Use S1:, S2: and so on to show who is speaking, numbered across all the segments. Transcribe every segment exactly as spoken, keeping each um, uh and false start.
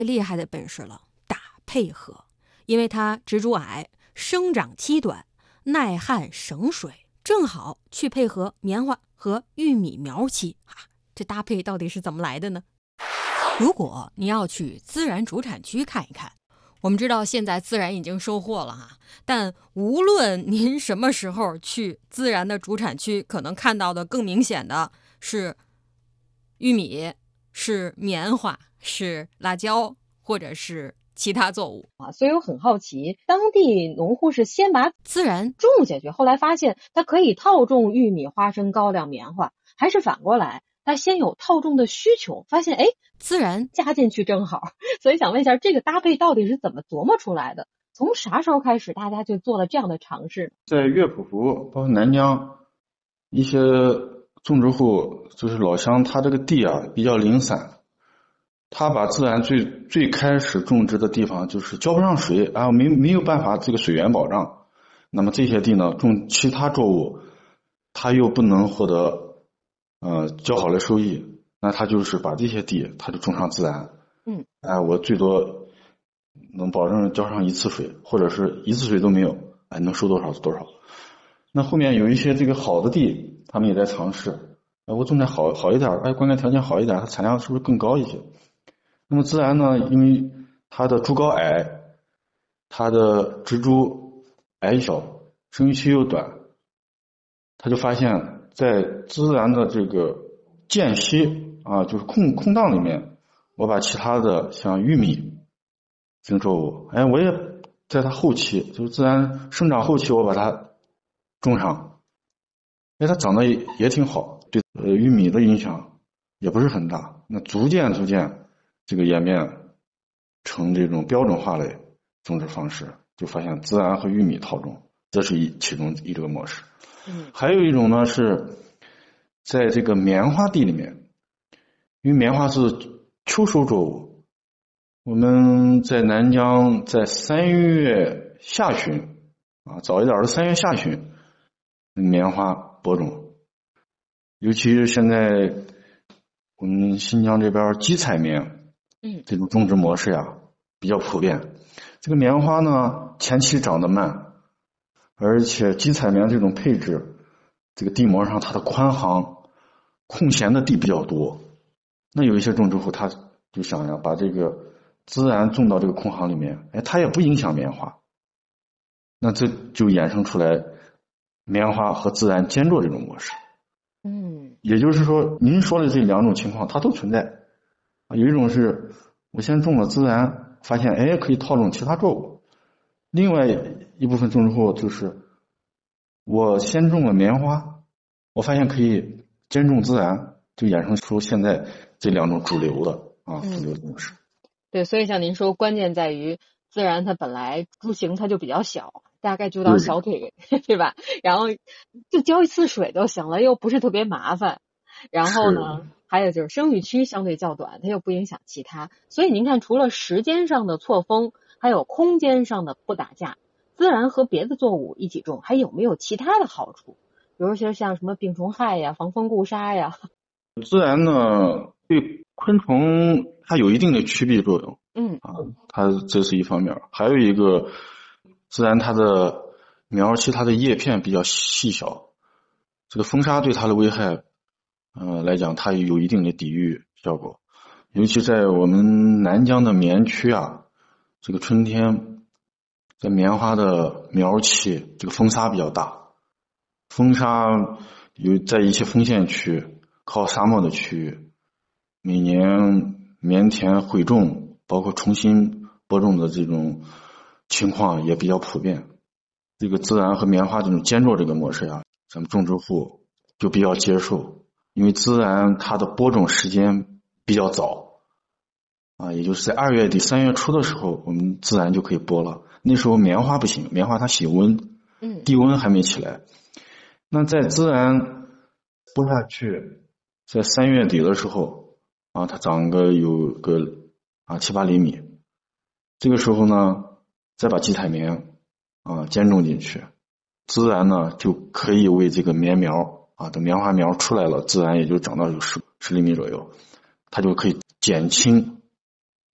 S1: 厉害的本事了，打配合。因为它植株矮，生长期短，耐旱省水，正好去配合棉花和玉米苗期啊。这搭配到底是怎么来的呢？如果你要去孜然主产区看一看，我们知道现在孜然已经收获了哈，但无论您什么时候去孜然的主产区，可能看到的更明显的是玉米，是棉花，是辣椒，或者是其他作物
S2: 啊。所以我很好奇，当地农户是先把
S1: 孜然
S2: 种下去，后来发现它可以套种玉米、花生、高粱、棉花，还是反过来他先有套种的需求，发现哎，
S1: 孜然
S2: 加进去正好。所以想问一下，这个搭配到底是怎么琢磨出来的？从啥时候开始大家就做了这样的尝试？
S3: 在乐谱湖包括南疆一些种植户，就是老乡，他这个地啊比较零散，他把孜然最最开始种植的地方就是浇不上水啊，没没有办法这个水源保障，那么这些地呢种其他作物，他又不能获得呃较好的收益，那他就是把这些地他就种上孜然，
S2: 嗯，
S3: 哎，我最多能保证浇上一次水，或者是一次水都没有，哎，能收多少是多少。那后面有一些这个好的地，他们也在尝试，哎，我种的好好一点，哎，灌溉条件好一点，它产量是不是更高一些？那么孜然呢，因为它的株高矮，它的植株矮小，生育期又短，他就发现在孜然的这个间隙啊，就是空空档里面，我把其他的像玉米这种作物，哎，我也在它后期，就是孜然生长后期，我把它种上，哎，它长得也也挺好，对呃玉米的影响也不是很大。那逐渐逐渐这个演变成这种标准化的种植方式，就发现孜然和玉米套种，这是一其中一个模式。
S2: 嗯，
S3: 还有一种呢是在这个棉花地里面，因为棉花是秋收作物，我们在南疆在三月下旬啊，早一点的三月下旬，棉花播种，尤其是现在我们新疆这边基采棉，
S2: 嗯，
S3: 这种种植模式呀比较普遍。这个棉花呢前期长得慢，而且基采棉这种配置，这个地膜上它的宽行空闲的地比较多，那有一些种植户他就想要把这个孜然种到这个空行里面，哎，它也不影响棉花，那这就衍生出来棉花和孜然兼作这种模式。
S2: 嗯，
S3: 也就是说您说的这两种情况它都存在，有一种是我先种了孜然，发现哎可以套种其他作物，另外一部分种植户就是我先种了棉花，我发现可以兼种孜然，就衍生出现在这两种主流的啊主流的模式。
S2: 对，所以像您说，关键在于孜然它本来株型它就比较小，大概就到小腿，对吧？然后就浇一次水就行了，又不是特别麻烦。然后呢，还有就是生育期相对较短，它又不影响其他。所以您看，除了时间上的错峰，还有空间上的不打架，孜然和别的作物一起种，还有没有其他的好处？比如说像什么病虫害呀、防风固沙呀。
S3: 孜然呢，对昆虫它有一定的驱避作用，
S2: 嗯
S3: 啊，它这是一方面。还有一个，孜然它的苗期它的叶片比较细小，这个风沙对它的危害，呃来讲，它有一定的抵御效果。尤其在我们南疆的棉区啊，这个春天，在棉花的苗期，这个风沙比较大，风沙有在一些丰县区靠沙漠的区域，每年棉田毁种包括重新播种的这种情况也比较普遍。这个孜然和棉花这种兼作这个模式呀，咱们种植户就比较接受，因为孜然它的播种时间比较早啊，也就是在二月底三月初的时候，我们孜然就可以播了。那时候棉花不行，棉花它喜温，
S2: 嗯，
S3: 地温还没起来。那在孜然播下去，在三月底的时候啊，它长个有个啊七八厘米，这个时候呢，再把基采棉啊兼种进去，孜然呢就可以为这个棉苗啊，等棉花苗出来了，孜然也就长到有十十厘米左右，它就可以减轻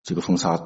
S3: 这个风沙